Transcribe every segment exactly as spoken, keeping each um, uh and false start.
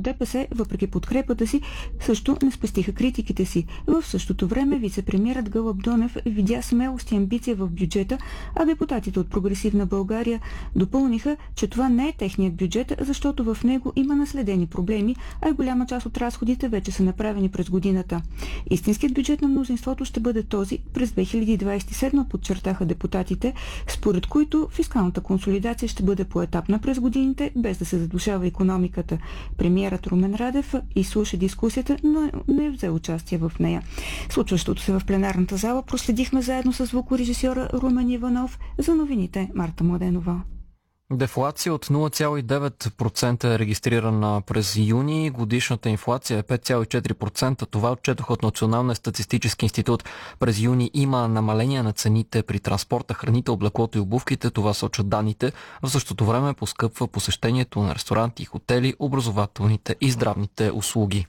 ДПС, въпреки подкрепата си, също не спестиха критиките си. В същото време вице-премиерът Гълъб Донев видя смелост и амбиция в бюджета, а депутатите от Прогресивна България допълниха, че това не е техният бюджет, защото в него има наследени проблеми, а и голяма част от разходите вече са направени през годината. Истинският бюджет на мнозинството ще бъде този през две хиляди двадесет и седма, подчертаха депутатите, според които фискалната консолидация ще бъде поетапна през годините, без да се задушава икономиката. Премиерът Румен Радев изслуша дискусията, но не е взел участие в нея. Случващото се в пленарната зала проследихме заедно с звукорежисьора Румен Иванов. За новините Марта Младенова. Дефлация от нула цяло и девет процента е регистрирана през юни. Годишната инфлация е пет цяло и четири процента. Това отчетоха от Националния статистически институт. През юни има намаление на цените при транспорта, храните, облеклото и обувките. Това сочат данните. В същото време поскъпва посещението на ресторанти, хотели, образователните и здравните услуги.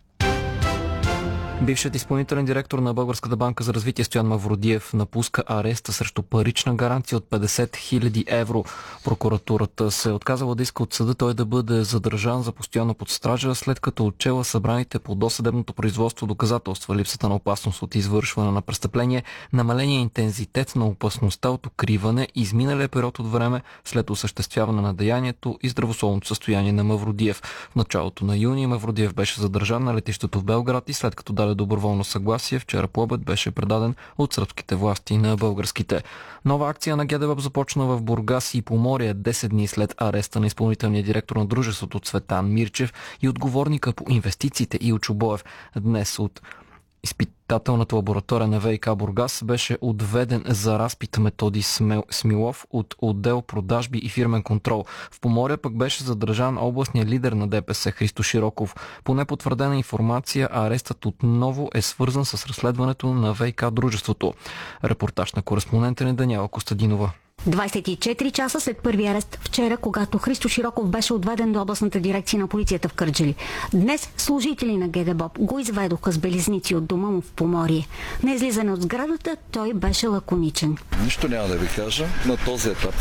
Бившият изпълнителен директор на Българската банка за развитие Стоян Мавродиев напуска ареста срещу парична гаранция от петдесет хиляди евро. Прокуратурата се е отказала да иска от съда той да бъде задържан за постоянно под стража, след като отчела събраните по досъдебното производство доказателства, липсата на опасност от извършване на престъпление, намаления интензитет на опасността от укриване, изминалия период от време след осъществяване на деянието и здравословното състояние на Мавродиев. В началото на юни Мавродиев беше задържан на летището в Белград и след като даде доброволно съгласие, вчера по обед беше предаден от сръбските власти на българските. Нова акция на ГДБОП започна в Бургас и Поморие десет дни след ареста на изпълнителния директор на дружеството Цветан Мирчев и отговорника по инвестициите Илчо Боев. Днес от изпитателната лаборатория на ВиК Бургас беше отведен за разпит Методи Смилов от отдел продажби и фирмен контрол. В Поморие пък беше задържан областният лидер на ДПС Христо Широков. По непотвърдена информация, арестът отново е свързан с разследването на ВиК дружеството. Репортаж на кореспондента ни Даниела Костадинова. двадесет и четири часа след първия арест вчера, когато Христо Широков беше отведен до областната дирекция на полицията в Кърджали. Днес служители на ГДБОП го изведоха с белезници от дома му в Поморие. На излизане от сградата той беше лаконичен. Нищо няма да ви кажа на този етап.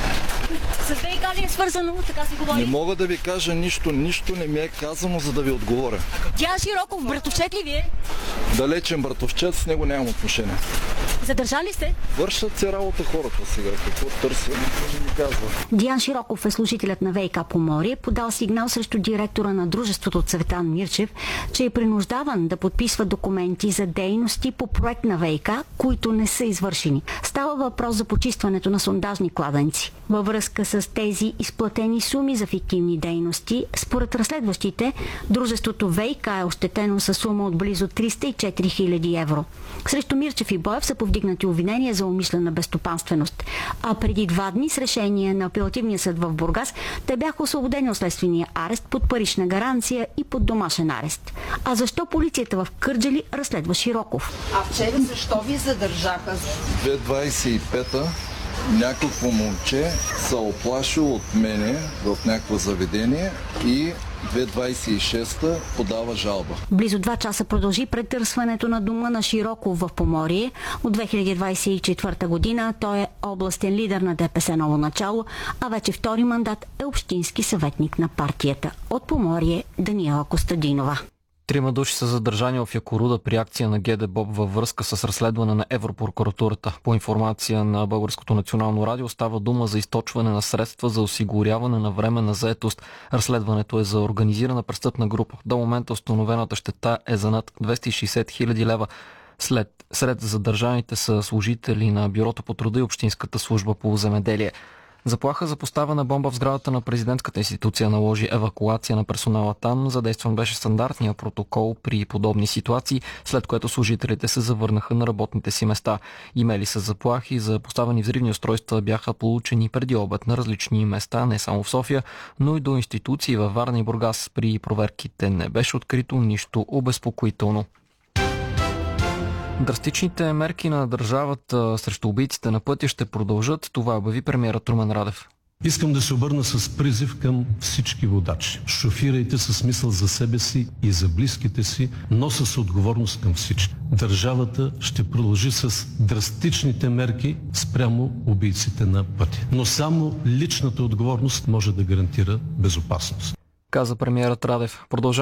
С ВиК ли е свързано? Така се говори? Не мога да ви кажа нищо, нищо не ми е казано, за да ви отговоря. Дян Широков, братовчет ли вие? Далечен братовчет, с него нямам отношение. Задържали сте? Вършат се работа хората сега. Какво търся, никой не ми казва. Диан Широков е служителят на ВиК Поморие, подал сигнал срещу директора на дружеството Цветан Мирчев, че е принуждаван да подписва документи за дейности по проект на ВиК, които не са извършени. Става въпрос за почистването на сондажни кладенци. Във връзка с тези изплатени суми за фиктивни дейности, според разследващите, дружеството ВиК е ощетено със сума от близо триста и четири хиляди евро. Срещу Мирчев и Боев са повдигнати обвинения за умишлена безстопанственост. А преди два дни с решение на апелативния съд в Бургас те бяха освободени от следствения арест под парична гаранция и под домашен арест. А защо полицията в Кърджали разследва Широков? А вчера защо ви задържаха? две хиляди двадесет и пета някакво момче се оплашило от мене в някакво заведение и две хиляди двадесет и шеста подава жалба. Близо два часа продължи претърсването на дома на Широков в Поморие. От две хиляди двадесет и четвърта година той е областен лидер на ДПС Ново начало, а вече втори мандат е общински съветник на партията. От Поморие Даниела Костадинова. Трима души са задържани в Якоруда при акция на ГДБОП във връзка с разследване на Европрокуратурата. По информация на Българското национално радио става дума за източване на средства за осигуряване на временна заетост. Разследването е за организирана престъпна група. До момента установената щета е за над двеста и шейсет хиляди лева. След, сред задържаните са служители на Бюрото по труда и Общинската служба по земеделие. Заплаха за поставена бомба в сградата на президентската институция наложи евакуация на персонала там. Задействан беше стандартния протокол при подобни ситуации, след което служителите се завърнаха на работните си места. Имейли с заплахи за поставени взривни устройства бяха получени преди обед на различни места, не само в София, но и до институции във Варна и Бургас. При проверките не беше открито нищо обезпокоително. Драстичните мерки на държавата срещу убийците на пътя ще продължат. Това обяви премиерът Румен Радев. Искам да се обърна с призив към всички водачи. Шофирайте с мисъл за себе си и за близките си, но с отговорност към всички. Държавата ще продължи с драстичните мерки спрямо убийците на пътя. Но само личната отговорност може да гарантира безопасност. Каза премиерът Радев. Продължава